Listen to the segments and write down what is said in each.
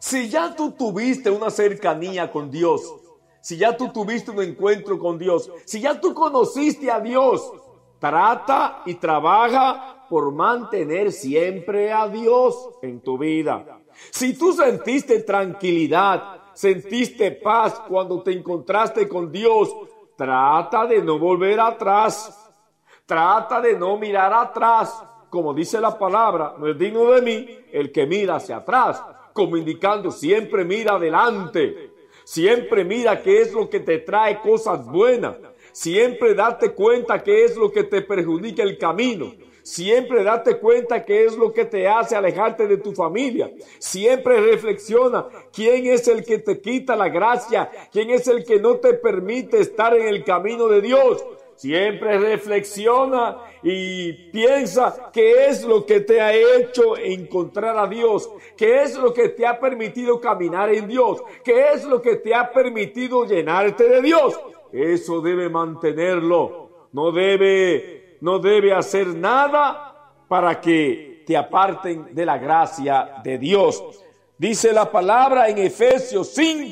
Si ya tú tuviste una cercanía con Dios, si ya tú tuviste un encuentro con Dios, si ya tú conociste a Dios, trata y trabaja por mantener siempre a Dios en tu vida. Si tú sentiste tranquilidad, sentiste paz cuando te encontraste con Dios, trata de no volver atrás. Trata de no mirar atrás. Como dice la palabra, no es digno de mí el que mira hacia atrás, como indicando siempre mira adelante. Siempre mira qué es lo que te trae cosas buenas. Siempre date cuenta qué es lo que te perjudica el camino. Siempre date cuenta qué es lo que te hace alejarte de tu familia. Siempre reflexiona quién es el que te quita la gracia, quién es el que no te permite estar en el camino de Dios. Siempre reflexiona y piensa qué es lo que te ha hecho encontrar a Dios, qué es lo que te ha permitido caminar en Dios, qué es lo que te ha permitido llenarte de Dios. Eso debe mantenerlo. No debe hacer nada para que te aparten de la gracia de Dios. Dice la palabra en Efesios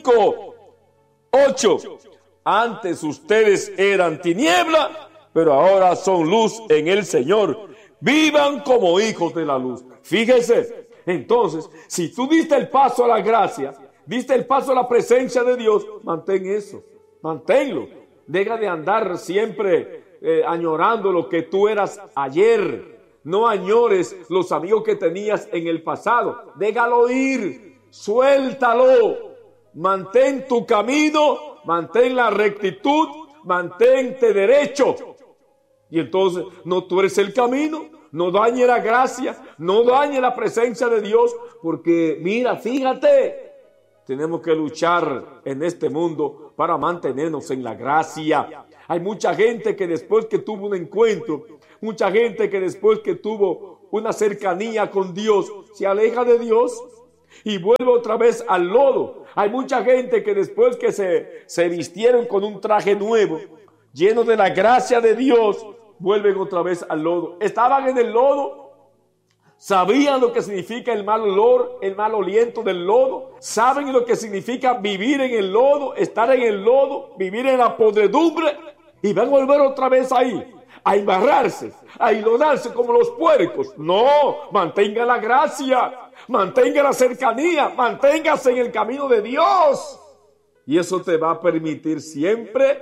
5:8. Antes ustedes eran tiniebla, pero ahora son luz en el Señor. Vivan como hijos de la luz. Fíjese, entonces, si tú diste el paso a la gracia, diste el paso a la presencia de Dios, mantén eso, manténlo. Deja de andar siempre añorando lo que tú eras ayer. No añores los amigos que tenías en el pasado. Déjalo ir, suéltalo. Mantén tu camino, mantén la rectitud, mantente derecho. Y entonces, no tú eres el camino, no dañe la gracia, no dañe la presencia de Dios, porque mira, fíjate, tenemos que luchar en este mundo para mantenernos en la gracia. Hay mucha gente que después que tuvo un encuentro, mucha gente que después que tuvo una cercanía con Dios, se aleja de Dios y vuelve otra vez al lodo. Hay mucha gente que después que se vistieron con un traje nuevo, lleno de la gracia de Dios, vuelven otra vez al lodo. Estaban en el lodo, sabían lo que significa el mal olor, el mal aliento del lodo, saben lo que significa vivir en el lodo, estar en el lodo, vivir en la podredumbre, y van a volver otra vez ahí, a embarrarse, a hilonarse como los puercos. No, mantenga la gracia, mantenga la cercanía, manténgase en el camino de Dios. Y eso te va a permitir siempre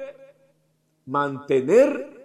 mantener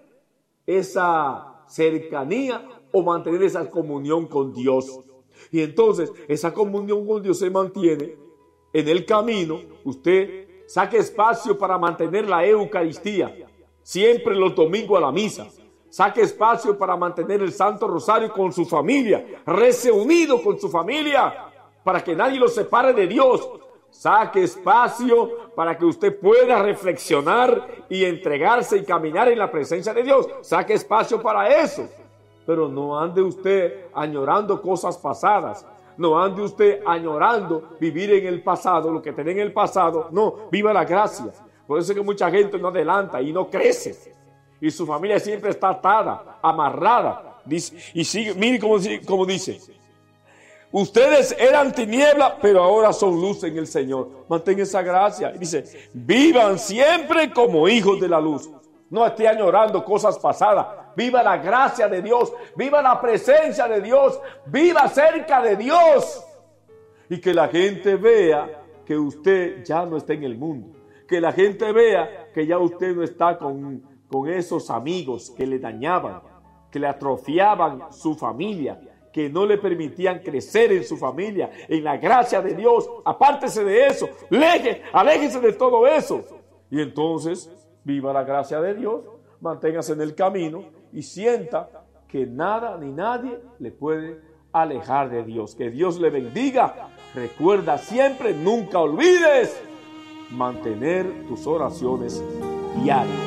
esa cercanía o mantener esa comunión con Dios. Y entonces esa comunión con Dios se mantiene en el camino. Usted saque espacio para mantener la Eucaristía, siempre los domingos a la misa. Saque espacio para mantener el Santo Rosario con su familia, rece unido con su familia, para que nadie lo separe de Dios. Saque espacio para que usted pueda reflexionar y entregarse y caminar en la presencia de Dios. Saque espacio para eso. Pero no ande usted añorando cosas pasadas. No ande usted añorando vivir en el pasado, lo que tenía en el pasado. No, viva la gracia. Por eso es que mucha gente no adelanta y no crece. Y su familia siempre está atada, amarrada. Dice, y sigue, mire cómo dice. Ustedes eran tiniebla, pero ahora son luz en el Señor. Mantén esa gracia. Y dice, vivan siempre como hijos de la luz. No esté añorando cosas pasadas. Viva la gracia de Dios. Viva la presencia de Dios. Viva cerca de Dios. Y que la gente vea que usted ya no está en el mundo. Que la gente vea que ya usted no está con esos amigos que le dañaban, que le atrofiaban su familia, que no le permitían crecer en su familia, en la gracia de Dios. Apártese de eso, aléjese de todo eso. Y entonces, viva la gracia de Dios, manténgase en el camino y sienta que nada ni nadie le puede alejar de Dios. Que Dios le bendiga. Recuerda siempre, nunca olvides mantener tus oraciones diarias.